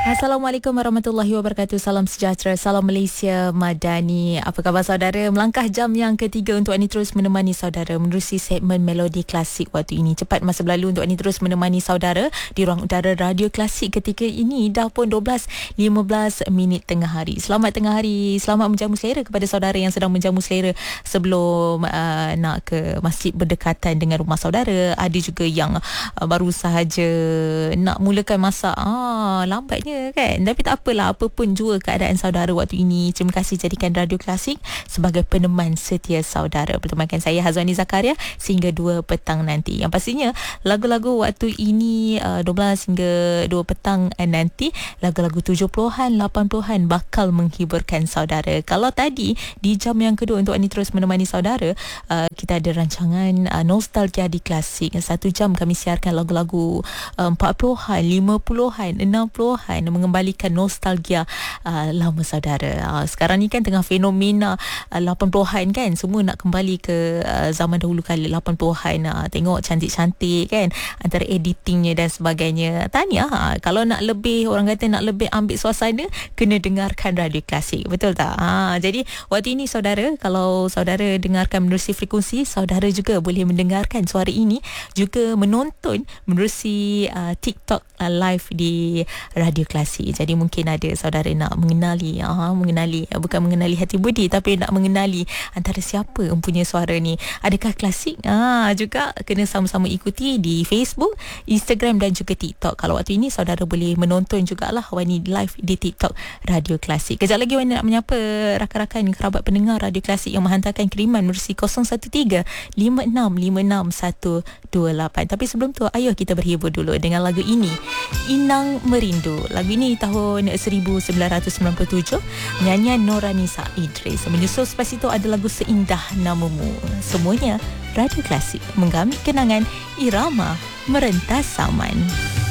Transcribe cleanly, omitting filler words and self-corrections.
Assalamualaikum warahmatullahi wabarakatuh. Salam sejahtera, salam Malaysia Madani. Apa khabar saudara? Melangkah jam yang ketiga untuk Ani terus menemani saudara menerusi segmen Melodi Klasik waktu ini. Cepat masa berlalu untuk Ani terus menemani saudara di ruang udara Radio Klasik ketika ini. Dah pun 12.15 minit tengah hari. Selamat tengah hari. Selamat menjamu selera kepada saudara yang sedang menjamu selera sebelum nak ke masjid berdekatan dengan rumah saudara. Ada juga yang baru sahaja nak mulakan masak. Lambatnya kan, tapi tak apalah, apa pun jua keadaan saudara waktu ini. Terima kasih jadikan Radio Klasik sebagai peneman setia saudara. Bertemankan saya Hazwani Zakaria sehingga 2 petang nanti. Yang pastinya lagu-lagu waktu ini 12 hingga 2 petang nanti, lagu-lagu 70-an 80-an bakal menghiburkan saudara. Kalau tadi di jam yang kedua untuk Ani terus menemani saudara, kita ada rancangan Nostalgia di Klasik. 1 jam kami siarkan lagu-lagu 40-an 50-an 60-an, mengembalikan nostalgia lama saudara. Sekarang ni kan tengah fenomena 80-an kan, semua nak kembali ke zaman dahulu kali 80-an. Tengok cantik-cantik kan, antara editingnya dan sebagainya. Tahniah, kalau nak lebih, orang kata nak lebih ambil suasana, kena dengarkan Radio Klasik, betul tak? Jadi waktu ini saudara, kalau saudara dengarkan menerusi frekuensi, saudara juga boleh mendengarkan suara ini, juga menonton menerusi TikTok live di Radio Klasik. Jadi mungkin ada saudara nak mengenali, bukan mengenali hati budi, tapi nak mengenali antara siapa empunya suara ni. Adakah klasik? Juga kena sama-sama ikuti di Facebook, Instagram dan juga TikTok. Kalau waktu ini saudara boleh menonton jugalah Wani live di TikTok Radio Klasik. Kejap lagi Wani nak menyapa rakan-rakan kerabat pendengar Radio Klasik yang menghantarkan kiriman menerusi 013-5656-128. Tapi sebelum tu, ayo kita berhibur dulu dengan lagu ini, Inang Merindu. Lagu ini tahun 1997, nyanyian Noranisa Idris. Menyusul selepas itu ada lagu Seindah Namamu. Semuanya Radio Klasik menggamit kenangan irama merentas zaman.